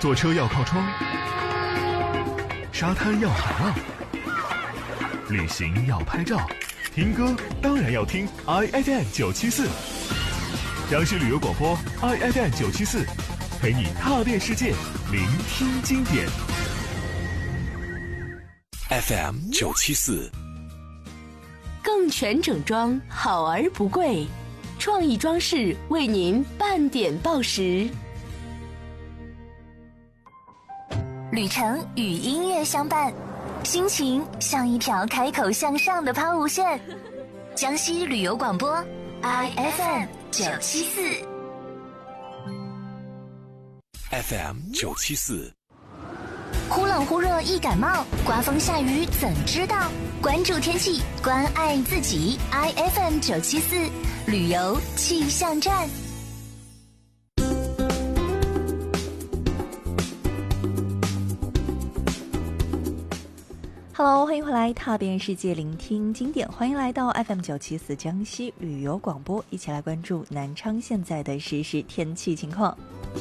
坐车要靠窗，沙滩要海浪，旅行要拍照，听歌当然要听 IFM 974，江西旅游广播 IFM 974，陪你踏遍世界，聆听经典。 FM 974， 更全整装，好而不贵，创意装饰为您半点报时。 旅程与音乐相伴，心情像一条开口向上的抛物线。江西旅游广播 IFM 974。 FM 974。 忽冷忽热易感冒，刮风下雨怎知道？关注天气，关爱自己。IFM 974旅游气象站。 Hello， 欢迎回来，踏遍世界，聆听经典。欢迎来到 FM 974江西旅游广播，一起来关注南昌现在的实时天气情况。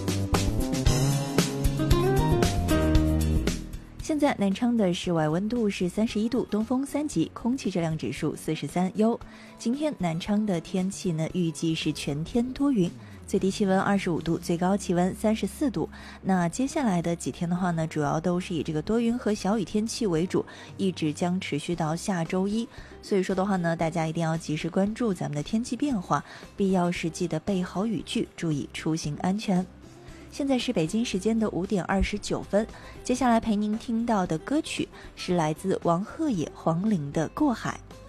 现在南昌的室外温度是31度，东风3级，空气质量指数43优。今天南昌的天气呢，预计是全天多云，最低气温25度，最高气温34度。那接下来的几天的话呢，主要都是以这个多云和小雨天气为主，一直将持续到下周一。所以说的话呢，大家一定要及时关注咱们的天气变化，必要时记得备好雨具，注意出行安全。现在是北京时间的5点29分，接下来陪您听到的歌曲是来自王鹤野、黄龄的《过海》。